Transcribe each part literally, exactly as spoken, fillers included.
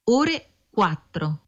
ore quattro.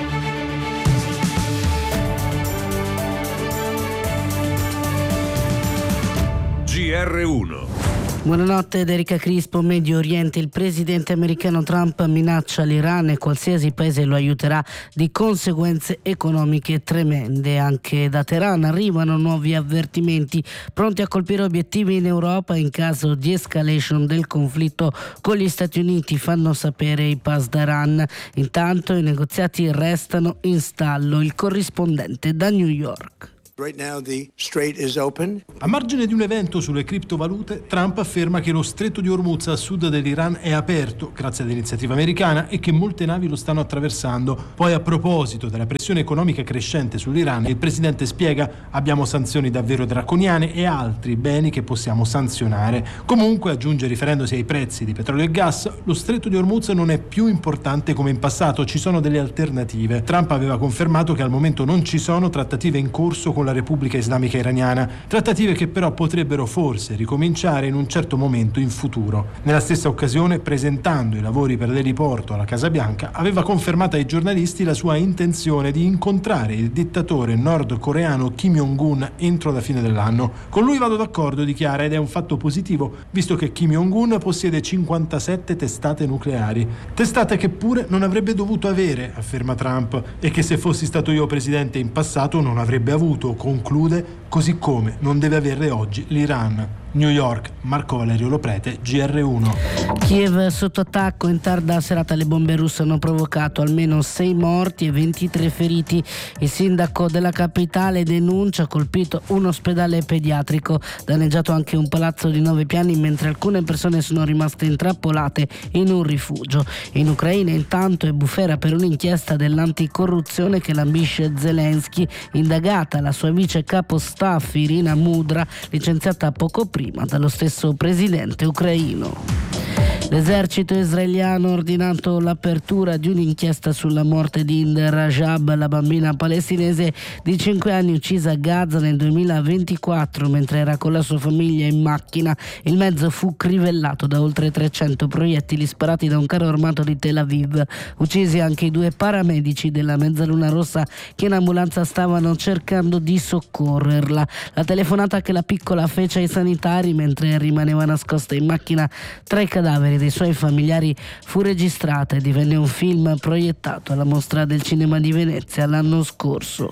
G R uno. Buonanotte ed Erika Crispo. Medio Oriente. Il presidente americano Trump minaccia l'Iran e qualsiasi paese lo aiuterà di conseguenze economiche tremende. Anche da Teheran arrivano nuovi avvertimenti pronti a colpire obiettivi in Europa in caso di escalation del conflitto con gli Stati Uniti, fanno sapere i Pasdaran. Intanto i negoziati restano in stallo. Il corrispondente da New York. Right now the strait is open. A margine di un evento sulle criptovalute, Trump afferma che lo stretto di Hormuz a sud dell'Iran è aperto grazie all'iniziativa americana e che molte navi lo stanno attraversando. Poi, a proposito della pressione economica crescente sull'Iran, il presidente spiega: abbiamo sanzioni davvero draconiane e altri beni che possiamo sanzionare. Comunque, aggiunge riferendosi ai prezzi di petrolio e gas, lo stretto di Hormuz non è più importante come in passato, ci sono delle alternative. Trump aveva confermato che al momento non ci sono trattative in corso con la Repubblica Islamica Iraniana, trattative che però potrebbero forse ricominciare in un certo momento in futuro. Nella stessa occasione, presentando i lavori per l'eliporto alla Casa Bianca, aveva confermato ai giornalisti la sua intenzione di incontrare il dittatore nordcoreano Kim Jong-un entro la fine dell'anno. Con lui vado d'accordo, dichiara, ed è un fatto positivo, visto che Kim Jong-un possiede cinquantasette testate nucleari, testate che pure non avrebbe dovuto avere, afferma Trump, e che se fossi stato io presidente in passato non avrebbe avuto. Conclude, così come non deve averle oggi l'Iran. New York, Marco Valerio Loprete, G R uno. Kiev sotto attacco. In tarda serata le bombe russe hanno provocato almeno sei morti e ventitré feriti. Il sindaco della capitale denuncia colpito un ospedale pediatrico, danneggiato anche un palazzo di nove piani, mentre alcune persone sono rimaste intrappolate in un rifugio. In Ucraina intanto è bufera per un'inchiesta dell'anticorruzione che lambisce Zelensky, indagata la sua vice capo staff Irina Mudra, licenziata poco prima dallo stesso presidente ucraino. L'esercito israeliano ha ordinato l'apertura di un'inchiesta sulla morte di Hind Rajab, la bambina palestinese di cinque anni uccisa a Gaza nel duemilaventiquattro mentre era con la sua famiglia in macchina. Il mezzo fu crivellato da oltre trecento proiettili sparati da un carro armato di Tel Aviv. Uccisi anche i due paramedici della Mezzaluna Rossa che in ambulanza stavano cercando di soccorrerla. La telefonata che la piccola fece ai sanitari mentre rimaneva nascosta in macchina tra i cadaveri dei suoi familiari fu registrata e divenne un film proiettato alla Mostra del Cinema di Venezia l'anno scorso.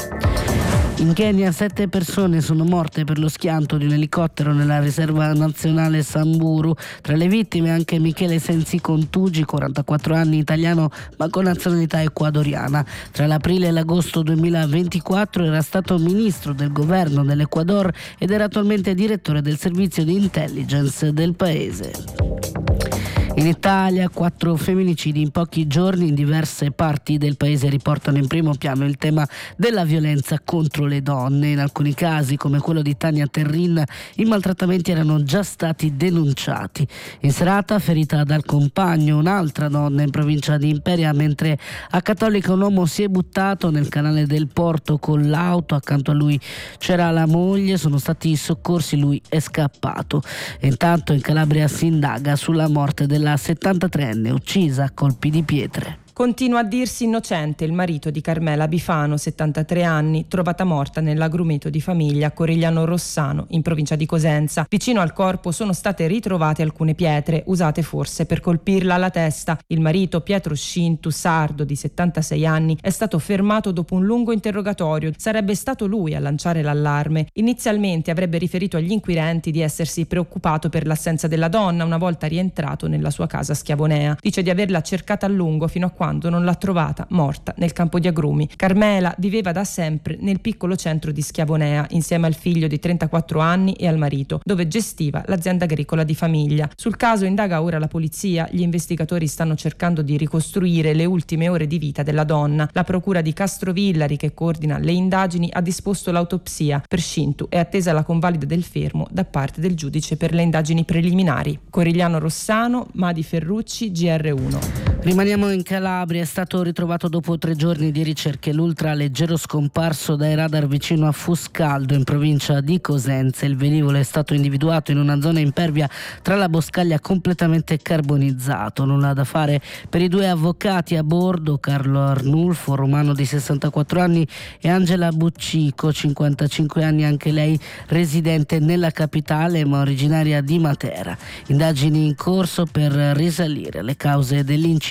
In Kenya sette persone sono morte per lo schianto di un elicottero nella riserva nazionale Samburu. Tra le vittime anche Michele Sensi Contugi, quarantaquattro anni, italiano ma con nazionalità ecuadoriana. Tra l'aprile e l'agosto duemilaventiquattro era stato ministro del governo dell'Ecuador ed era attualmente direttore del servizio di intelligence del paese. In Italia quattro femminicidi in pochi giorni in diverse parti del paese riportano in primo piano il tema della violenza contro le donne. In alcuni casi, come quello di Tania Terrin, i maltrattamenti erano già stati denunciati. In serata, ferita dal compagno, un'altra donna in provincia di Imperia, mentre a Cattolica un uomo si è buttato nel canale del Porto con l'auto, accanto a lui c'era la moglie, sono stati soccorsi, lui è scappato. E intanto in Calabria si indaga sulla morte della la settantatreenne uccisa a colpi di pietre. Continua a dirsi innocente il marito di Carmela Bifano, settantatré anni, trovata morta nell'agrumeto di famiglia a Corigliano Rossano, in provincia di Cosenza. Vicino al corpo sono state ritrovate alcune pietre, usate forse per colpirla alla testa. Il marito, Pietro Scintu, sardo di settantasei anni, è stato fermato dopo un lungo interrogatorio. Sarebbe stato lui a lanciare l'allarme. Inizialmente avrebbe riferito agli inquirenti di essersi preoccupato per l'assenza della donna una volta rientrato nella sua casa a Schiavonea. Dice di averla cercata a lungo fino a quando quando non l'ha trovata morta nel campo di agrumi. Carmela viveva da sempre nel piccolo centro di Schiavonea insieme al figlio di trentaquattro anni e al marito, dove gestiva l'azienda agricola di famiglia. Sul caso indaga ora la polizia. Gli investigatori stanno cercando di ricostruire le ultime ore di vita della donna. La procura di Castrovillari, che coordina le indagini, ha disposto l'autopsia. Per Scintu è attesa la convalida del fermo da parte del giudice per le indagini preliminari. Corigliano Rossano, Madi Ferrucci, G R uno. Rimaniamo in Calabria, è stato ritrovato dopo tre giorni di ricerche l'ultraleggero scomparso dai radar vicino a Fuscaldo in provincia di Cosenza. Il velivolo è stato individuato in una zona impervia tra la boscaglia completamente carbonizzato. Nulla da fare per i due avvocati a bordo, Carlo Arnulfo, romano di sessantaquattro anni, e Angela Buccico, cinquantacinque anni, anche lei residente nella capitale ma originaria di Matera. Indagini in corso per risalire le cause dell'incidente.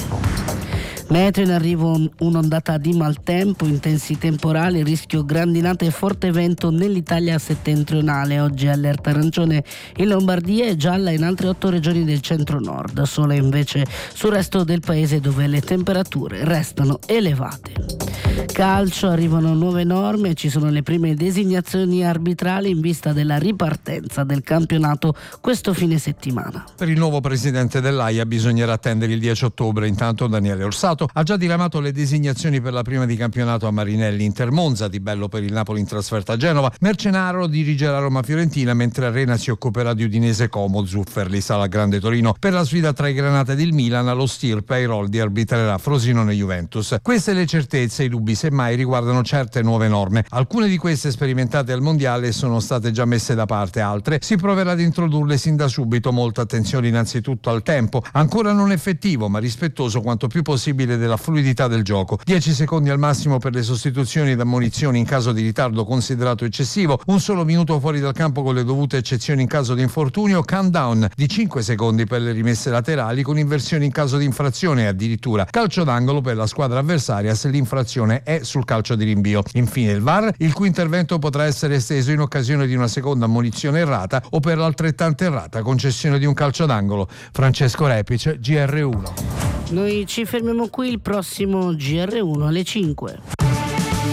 Meteo: in arrivo un'ondata di maltempo, intensi temporali, rischio grandinate e forte vento nell'Italia settentrionale. Oggi allerta arancione in Lombardia e gialla in altre otto regioni del centro-nord. Sole invece sul resto del paese, dove le temperature restano elevate. Calcio: arrivano nuove norme, ci sono le prime designazioni arbitrali in vista della ripartenza del campionato questo fine settimana. Per il nuovo presidente dell'A I A bisognerà attendere il dieci ottobre. Intanto Daniele Orsato ha già diramato le designazioni per la prima di campionato a Marinelli. Inter Monza, Di Bello per il Napoli in trasferta a Genova, Mercenaro dirigerà Roma Fiorentina, mentre Arena si occuperà di Udinese Como. Zufferli sarà al Grande Torino per la sfida tra i Granata ed il Milan. Allo Stirpe Airoldi arbitrerà Frosinone Juventus. Queste le certezze, i dubbi semmai riguardano certe nuove norme. Alcune di queste sperimentate al mondiale sono state già messe da parte, altre si proverà ad introdurle sin da subito. Molta attenzione innanzitutto al tempo, ancora non effettivo ma rispettoso quanto più possibile della fluidità del gioco. dieci secondi al massimo per le sostituzioni ed ammonizioni in caso di ritardo considerato eccessivo, un solo minuto fuori dal campo con le dovute eccezioni in caso di infortunio, countdown di cinque secondi per le rimesse laterali con inversioni in caso di infrazione e addirittura calcio d'angolo per la squadra avversaria se l'infrazione è sul calcio di rinvio. Infine il V A R, il cui intervento potrà essere esteso in occasione di una seconda ammonizione errata o per l'altrettanta errata concessione di un calcio d'angolo. Francesco Repic, G R uno. Noi ci fermiamo qui, il prossimo G R uno alle cinque.